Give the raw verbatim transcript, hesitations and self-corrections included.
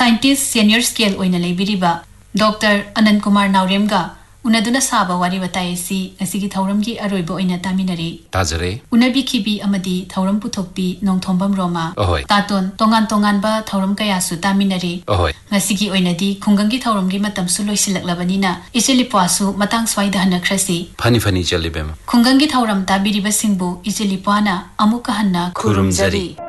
Scientist senior scale ओइना लेबिरिबा doctor अनंत कुमार नाउरेमगा उनदुना साबा वारी बताई सी असिगी थौरमगी अरोइबो ओइना तामिनरी ताजरे उनबी खिबी अमदी थौरम पुथोकपी नोंथोंबम रोमा अहोय तातोन तोंगान तोंगानबा थौरम कयासु तामिनरी अहोय ngasiगी ओइनादी खुंगंगी थौरमगी मतमसु लोइसिलक्लबनिना इचेलिपासु मतंग स्वाइदा हनख्रसी फनी फनी चलिबेम खुंगंगी थौरम ताबिरिबा सिंबु इचेलिपाना अमुका हन्ना खुरुमजरी।